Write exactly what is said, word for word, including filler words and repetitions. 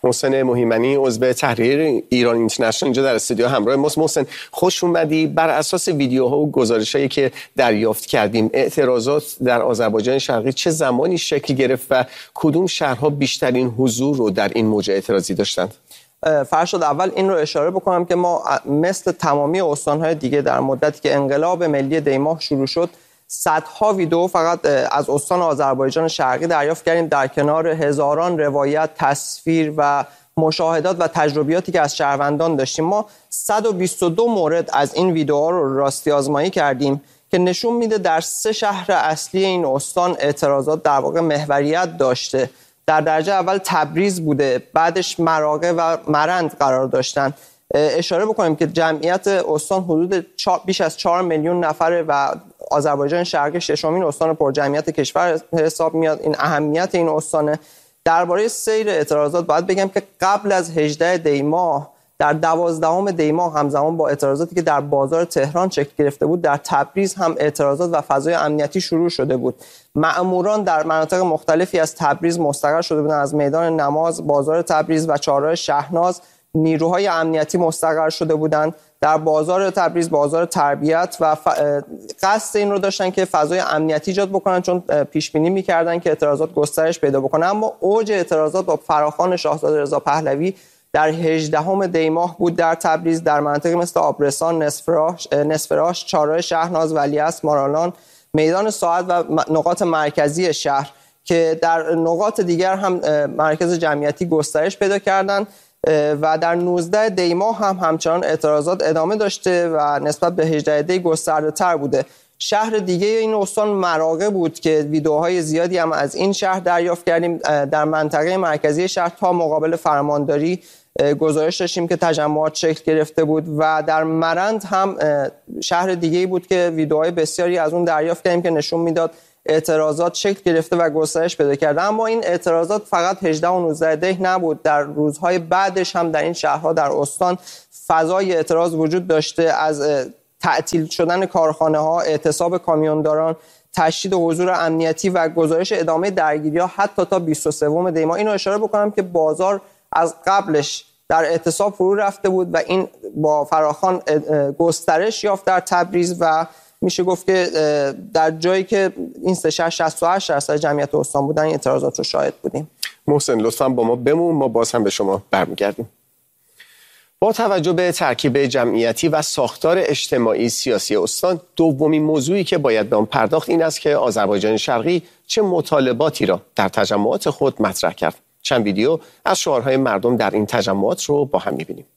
محسن مهیمنی عضو تحریر ایران اینترنشنال اینجا در استودیو همراه ماست. محسن خوش اومدی. بر اساس ویدیوها و گزارش‌هایی که دریافت کردیم اعتراضات در آذربایجان شرقی چه زمانی شکل گرفت و کدوم شهرها بیشترین حضور رو در این موج اعتراضی داشتند؟ فرشاد، اول این رو اشاره بکنم که ما مثل تمامی استان‌های دیگه در مدتی که انقلاب ملی دیماه شروع شد صدها ویدیو فقط از استان آذربایجان شرقی دریافت کردیم، در کنار هزاران روایت، تصویر و مشاهدات و تجربیاتی که از شهروندان داشتیم. ما صد و بیست و دو مورد از این ویدیوها رو راستی آزمایی کردیم که نشون میده در سه شهر اصلی این استان اعتراضات در واقع محوریت داشته. در درجه اول تبریز بوده، بعدش مراغه و مرند قرار داشتن. اشاره بکنیم که جمعیت استان حدود بیش از چهار میلیون نفره و آذربایجان شرقی ششمین استان پر جمعیت کشور حساب میاد. این اهمیت این استانه. درباره سیر اعتراضات باید بگم که قبل از هجدهم دی ماه در دوازدهم دی ماه همزمان با اعتراضاتی که در بازار تهران شکل گرفته بود در تبریز هم اعتراضات و فضای امنیتی شروع شده بود. مأموران در مناطق مختلفی از تبریز مستقر شده بودند، از میدان نماز، بازار تبریز و چهارراه شهناز نیروهای امنیتی مستقر شده بودند. در بازار تبریز بازار تربیت و ف... قصد این رو داشتن که فضای امنیتی ایجاد بکنن، چون پیش بینی می‌کردن که اعتراضات گسترش پیدا بکنه. اما اوج اعتراضات با فراخوان شاهزاده رضا پهلوی در هجدهم دی ماه بود در تبریز، در مناطقی مثل آبرسان، نصفراش، نصفراش، چهارراه شهناز، ولیعصر، مارالان، میدان ساعت و نقاط مرکزی شهر که در نقاط دیگر هم مرکز جمعیتی گسترش پیدا کردند. و در نوزدهم دی ماه هم همچنان اعتراضات ادامه داشته و نسبت به هجدهم دی گسترده تر بوده. شهر دیگه این استان مراغه بود که ویدیوهای زیادی هم از این شهر دریافت کردیم. در منطقه مرکزی شهر تا مقابل فرمانداری گزارش داشتیم که تجمعات شکل گرفته بود و در مرند هم شهر دیگه بود که ویدیوهای بسیاری از اون دریافت کردیم که نشون میداد اعتراضات شکل گرفته و گسترش پیدا کرده. اما این اعتراضات فقط هجدهم و نوزدهم دی نبود، در روزهای بعدش هم در این شهرها در استان فضای اعتراض وجود داشته، از تعطیل شدن کارخانه ها، اعتصاب کامیونداران، تشدید حضور امنیتی و گزارش ادامه درگیری‌ها حتی تا بیست و سوم دی ماه. اینو اشاره بکنم که بازار از قبلش در اعتصاب فرو رفته بود و این با فراخوان گسترش یافت در تبریز و میشه گفت که در جایی که این سه شهر شصت و هشت درصد جمعیت استان بودن این اعتراضات رو شاهد بودیم. محسن لطفاً با ما بمون، ما باز هم به شما برمیگردیم. با توجه به ترکیب جمعیتی و ساختار اجتماعی سیاسی استان، دومین موضوعی که باید به آن پرداخت این است که آذربایجان شرقی چه مطالباتی را در تجمعات خود مطرح کرد. چند ویدیو از شعارهای مردم در این تجمعات رو با هم می‌بینیم.